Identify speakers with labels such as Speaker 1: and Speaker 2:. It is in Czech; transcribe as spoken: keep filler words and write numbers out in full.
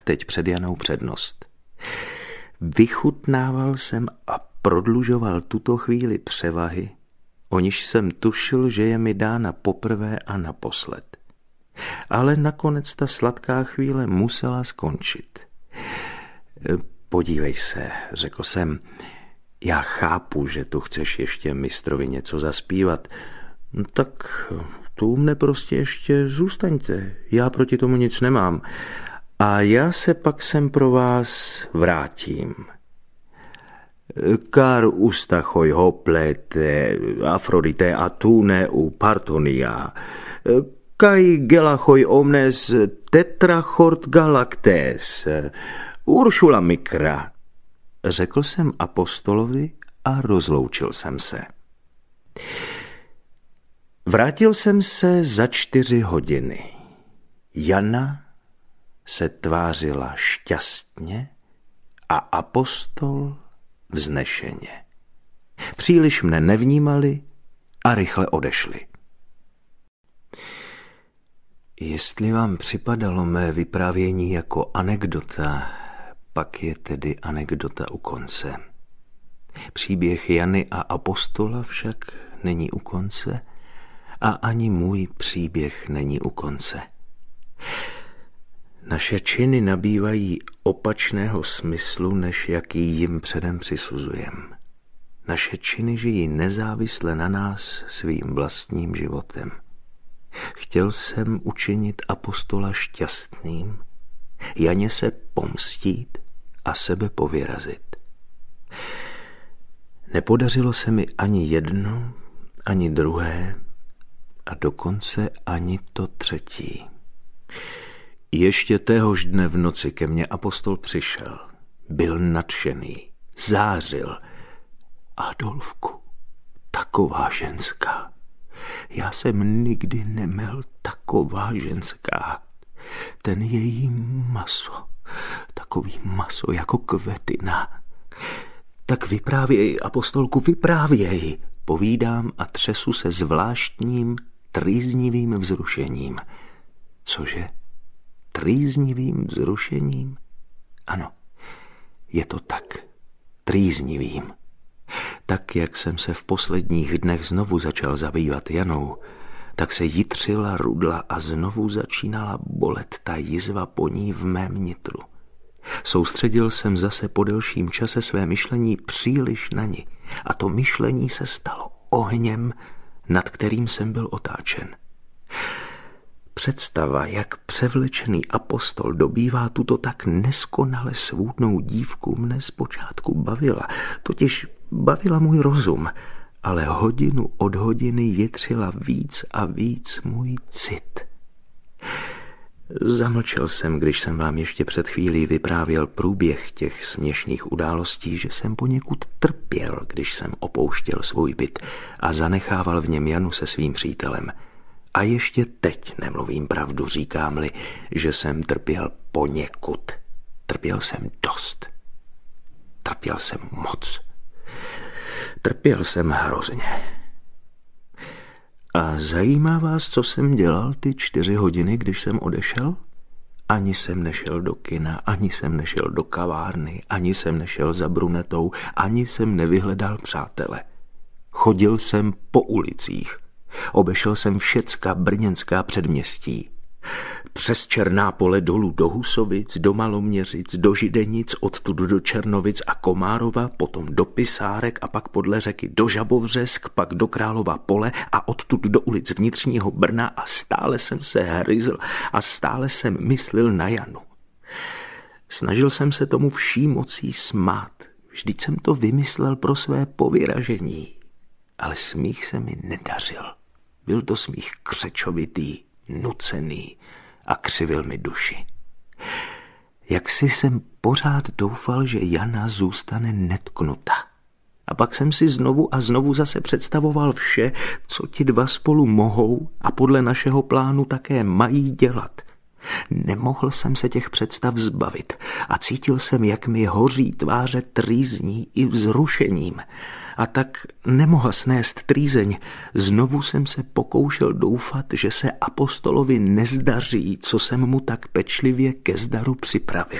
Speaker 1: teď před Janou přednost. Vychutnával jsem a prodlužoval tuto chvíli převahy, o níž jsem tušil, že je mi dána poprvé a naposled. Ale nakonec ta sladká chvíle musela skončit. Podívej se, řekl jsem, já chápu, že tu chceš ještě mistrovi něco zaspívat, no tak tu u mne prostě ještě zůstaňte, já proti tomu nic nemám. A já se pak sem pro vás vrátím. Kar ustachoj hoplete, Afrodite atune u Partonia, kai gelachoj omnes tetrachort galactes, Uršula Mikra. Řekl jsem apostolovi a rozloučil jsem se. Vrátil jsem se za čtyři hodiny. Jana se tvářila šťastně a apostol vznešeně. Příliš mne nevnímali a rychle odešli. Jestli vám připadalo mé vyprávění jako anekdota, pak je tedy anekdota u konce. Příběh Jany a apostola však není u konce a ani můj příběh není u konce. Naše činy nabývají opačného smyslu, než jaký jim předem přisuzujem. Naše činy žijí nezávisle na nás svým vlastním životem. Chtěl jsem učinit apostola šťastným, Janě se pomstít a sebe povyrazit. Nepodařilo se mi ani jedno, ani druhé a dokonce ani to třetí. Ještě téhož dne v noci ke mně apostol přišel. Byl nadšený, zářil. Adolfku, taková ženská. Já jsem nikdy neměl taková ženská. Ten její maso, takový maso jako kvetina. Tak vyprávěj, apostolku, vyprávěj, povídám a třesu se zvláštním, trýznivým vzrušením. Cože? Trýznivým vzrušením? Ano, je to tak, trýznivým. Tak, jak jsem se v posledních dnech znovu začal zabývat Janou, tak se jitřila rudla a znovu začínala bolet ta jizva po ní v mém nitru. Soustředil jsem zase po delším čase své myšlení příliš na ní a to myšlení se stalo ohněm, nad kterým jsem byl otáčen. Představa, jak převlečený apostol dobývá tuto tak neskonale svůdnou dívku, mne zpočátku bavila, totiž bavila můj rozum, ale hodinu od hodiny jitřila víc a víc můj cit. Zamlčel jsem, když jsem vám ještě před chvílí vyprávěl průběh těch směšných událostí, že jsem poněkud trpěl, když jsem opouštěl svůj byt a zanechával v něm Janu se svým přítelem. A ještě teď nemluvím pravdu, říkám-li, že jsem trpěl poněkud. Trpěl jsem dost. Trpěl jsem moc. Trpěl jsem hrozně. A zajímá vás, co jsem dělal ty čtyři hodiny, když jsem odešel? Ani jsem nešel do kina, ani jsem nešel do kavárny, ani jsem nešel za brunetou, ani jsem nevyhledal přátele. Chodil jsem po ulicích. Obešel jsem všecka brněnská předměstí. Přes Černá Pole dolů do Husovic, do Maloměřic, do Židenic, odtud do Černovic a Komárova, potom do Pisárek a pak podle řeky do Žabovřesk, pak do Králova Pole a odtud do ulic vnitřního Brna a stále jsem se hryzl a stále jsem myslel na Janu. Snažil jsem se tomu vší mocí smát. Vždyť jsem to vymyslel pro své povyražení. Ale smích se mi nedařil. Byl to smích křečovitý, nucený a křivil mi duši. Jaksi jsem pořád doufal, že Jana zůstane netknuta. A pak jsem si znovu a znovu zase představoval vše, co ti dva spolu mohou a podle našeho plánu také mají dělat. Nemohl jsem se těch představ zbavit a cítil jsem, jak mi hoří tváře trýzní i vzrušením. A tak nemohl snést trýzeň. Znovu jsem se pokoušel doufat, že se apostolovi nezdaří, co jsem mu tak pečlivě ke zdaru připravil.